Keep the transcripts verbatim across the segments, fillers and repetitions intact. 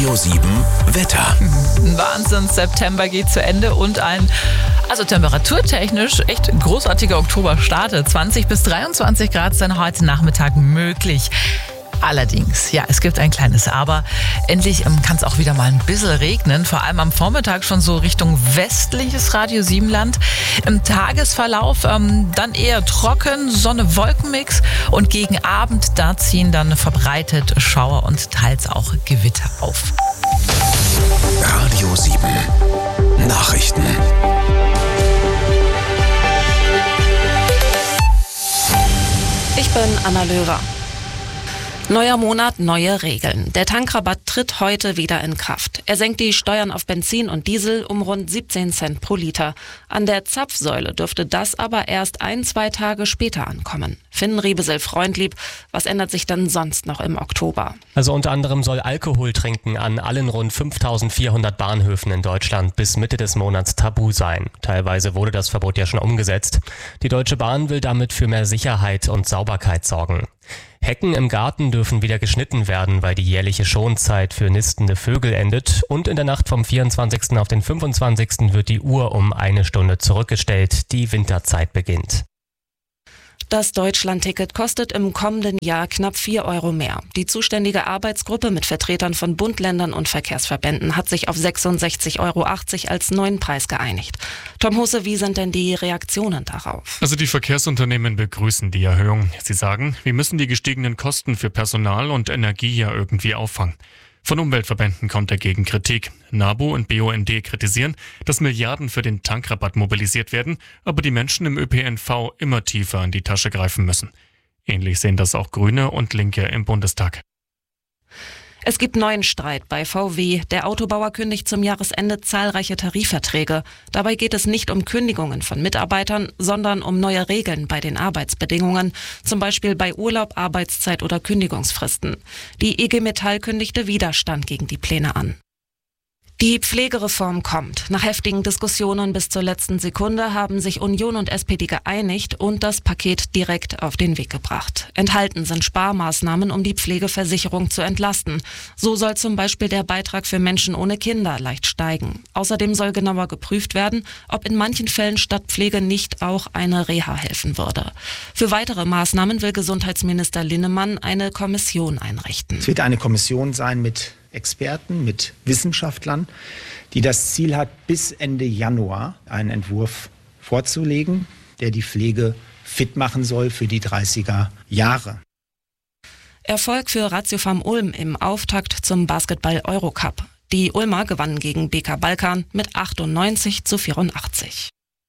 Radio sieben Wetter. Wahnsinn, September geht zu Ende und ein, also temperaturtechnisch, echt großartiger Oktober startet. zwanzig bis dreiundzwanzig Grad sind heute Nachmittag möglich. Allerdings, ja, es gibt ein kleines Aber. Endlich ähm, kann es auch wieder mal ein bisschen regnen, vor allem am Vormittag schon so Richtung westliches Radio sieben Land. Im Tagesverlauf ähm, dann eher trocken, Sonne-Wolkenmix und gegen Abend, da ziehen dann verbreitet Schauer und teils auch Gewitter auf. Radio sieben Nachrichten. Ich bin Anna Löwer. Neuer Monat, neue Regeln. Der Tankrabatt tritt heute wieder in Kraft. Er senkt die Steuern auf Benzin und Diesel um rund siebzehn Cent pro Liter. An der Zapfsäule dürfte das aber erst ein, zwei Tage später ankommen. Finn Riebesel-Freundlieb, was ändert sich denn sonst noch im Oktober? Also unter anderem soll Alkoholtrinken an allen rund fünftausendvierhundert Bahnhöfen in Deutschland bis Mitte des Monats tabu sein. Teilweise wurde das Verbot ja schon umgesetzt. Die Deutsche Bahn will damit für mehr Sicherheit und Sauberkeit sorgen. Hecken im Garten dürfen wieder geschnitten werden, weil die jährliche Schonzeit für nistende Vögel endet. Und in der Nacht vom vierundzwanzigsten auf den fünfundzwanzigsten wird die Uhr um eine Stunde zurückgestellt. Die Winterzeit beginnt. Das Deutschlandticket kostet im kommenden Jahr knapp vier Euro mehr. Die zuständige Arbeitsgruppe mit Vertretern von Bund, Ländern und Verkehrsverbänden hat sich auf sechsundsechzig Euro achtzig als neuen Preis geeinigt. Tom Husse, wie sind denn die Reaktionen darauf? Also die Verkehrsunternehmen begrüßen die Erhöhung. Sie sagen, wir müssen die gestiegenen Kosten für Personal und Energie ja irgendwie auffangen. Von Umweltverbänden kommt dagegen Kritik. NABU und B U N D kritisieren, dass Milliarden für den Tankrabatt mobilisiert werden, aber die Menschen im Ö P N V immer tiefer in die Tasche greifen müssen. Ähnlich sehen das auch Grüne und Linke im Bundestag. Es gibt neuen Streit bei V W. Der Autobauer kündigt zum Jahresende zahlreiche Tarifverträge. Dabei geht es nicht um Kündigungen von Mitarbeitern, sondern um neue Regeln bei den Arbeitsbedingungen, zum Beispiel bei Urlaub, Arbeitszeit oder Kündigungsfristen. Die I G Metall kündigte Widerstand gegen die Pläne an. Die Pflegereform kommt. Nach heftigen Diskussionen bis zur letzten Sekunde haben sich Union und S P D geeinigt und das Paket direkt auf den Weg gebracht. Enthalten sind Sparmaßnahmen, um die Pflegeversicherung zu entlasten. So soll zum Beispiel der Beitrag für Menschen ohne Kinder leicht steigen. Außerdem soll genauer geprüft werden, ob in manchen Fällen statt Pflege nicht auch eine Reha helfen würde. Für weitere Maßnahmen will Gesundheitsminister Linnemann eine Kommission einrichten. Es wird eine Kommission sein mit Experten, mit Wissenschaftlern, die das Ziel hat, bis Ende Januar einen Entwurf vorzulegen, der die Pflege fit machen soll für die dreißiger Jahre. Erfolg für Ratiopharm Ulm im Auftakt zum Basketball-Eurocup. Die Ulmer gewannen gegen B K Balkan mit achtundneunzig zu vierundachtzig.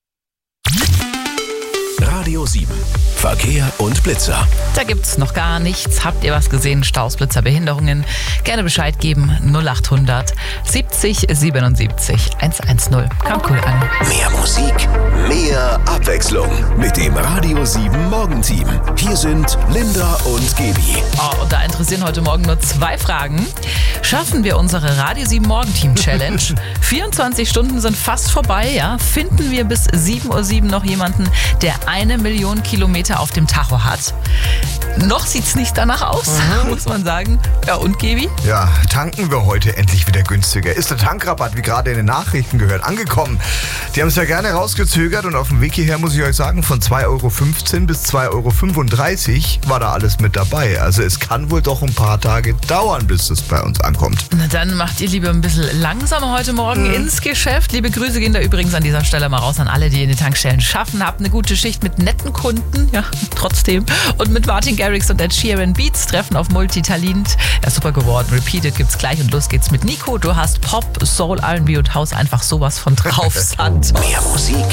Radio sieben Verkehr und Blitzer. Da gibt's noch gar nichts. Habt ihr was gesehen? Staus, Blitzer, Behinderungen? Gerne Bescheid geben. null achthundert siebzig siebenundsiebzig hundertzehn. Kommt cool an. Mehr Musik, mehr Abwechslung mit dem Radio sieben Morgenteam. Hier sind Linda und Gaby. Oh, und da interessieren heute Morgen nur zwei Fragen. Schaffen wir unsere Radio sieben Morgenteam Challenge? vierundzwanzig Stunden sind fast vorbei, ja? Finden wir bis sieben Uhr sieben noch jemanden, der eine Million Kilometer auf dem Tacho hat? Noch sieht's nicht danach aus, mhm. muss man sagen. Ja, und Gaby? Ja, tanken wir heute endlich wieder günstiger. Ist der Tankrabatt, wie gerade in den Nachrichten gehört, angekommen? Die haben es ja gerne rausgezögert und auf dem Weg hierher muss ich euch sagen, von zwei Euro fünfzehn bis zwei Euro fünfunddreißig war da alles mit dabei. Also es kann wohl doch ein paar Tage dauern, bis es bei uns ankommt. Na dann macht ihr lieber ein bisschen langsamer heute Morgen mhm. ins Geschäft. Liebe Grüße gehen da übrigens an dieser Stelle mal raus an alle, die in den Tankstellen schaffen. Habt eine gute Schicht mit netten Kunden, ja, trotzdem. Und mit Martin Garrix und Ed Sheeran Beats treffen auf Multitalent. Ja, super geworden. Repeated gibt's gleich und los geht's mit Nico. Du hast Pop, Soul, R and B und House einfach sowas von drauf, Sand. Mehr Musik,